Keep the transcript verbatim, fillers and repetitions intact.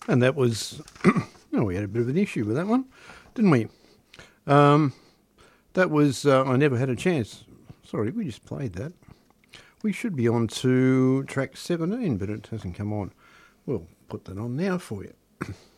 And that was, oh, we had a bit of an issue with that one, didn't we? Um, that was, uh, I Never Had a Chance. Sorry, we just played that. We should be on to track seventeen, but it hasn't come on. We'll put that on now for you.